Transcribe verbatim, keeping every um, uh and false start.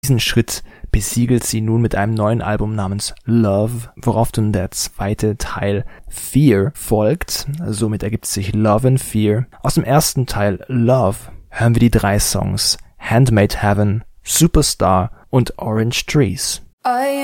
Diesen Schritt besiegelt sie nun mit einem neuen Album namens Love, worauf dann der zweite Teil Fear folgt. Somit ergibt sich Love and Fear. Aus dem ersten Teil Love hören wir die drei Songs Handmade Heaven, Superstar und Orange Trees. I